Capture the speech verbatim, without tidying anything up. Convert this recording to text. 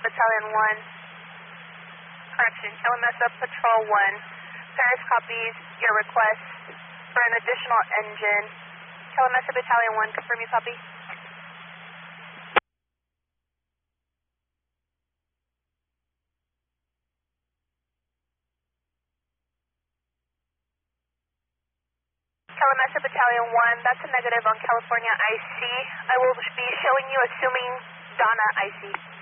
Battalion one. Correction, Calimesa Patrol one. Paris copies your request for an additional engine. Calimesa Battalion one, confirm you copy. Calimesa Battalion one, that's a negative on California I C. I will be showing you assuming Donna I C.